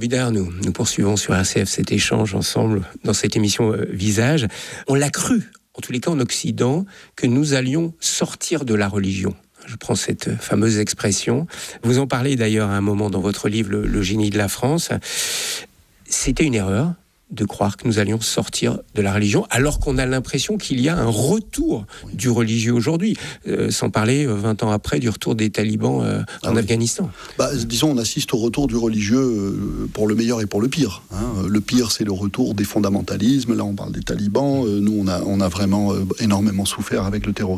Budard, nous poursuivons sur RCF cet échange ensemble dans cette émission Visage. On l'a cru, en tous les cas en Occident, que nous allions sortir de la religion. Je prends cette fameuse expression. Vous en parlez d'ailleurs à un moment dans votre livre Le génie de la France. C'était une erreur de croire que nous allions sortir de la religion, alors qu'on a l'impression qu'il y a un retour du religieux aujourd'hui, sans parler 20 ans après du retour des talibans en Afghanistan. Disons, on assiste au retour du religieux pour le meilleur et pour le pire. Le pire, c'est le retour des fondamentalismes. Là, on parle des talibans. Nous, on a vraiment énormément souffert avec le terrorisme.